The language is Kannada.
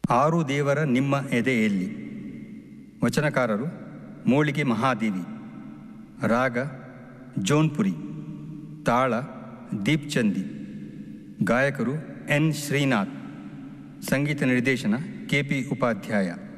ಆರು ದೇವರ ನಿಮ್ಮ ಎದೆಯಲ್ಲಿ. ವಚನಕಾರರು ಮೋಳಿಗೆ ಮಹಾದೇವಿ. ರಾಗ ಜೋನ್ಪುರಿ. ತಾಳ ದೀಪ್ಚಂದಿ. ಗಾಯಕರು ಎನ್ ಶ್ರೀನಾಥ್. ಸಂಗೀತ ನಿರ್ದೇಶನ KP ಉಪಾಧ್ಯಾಯ.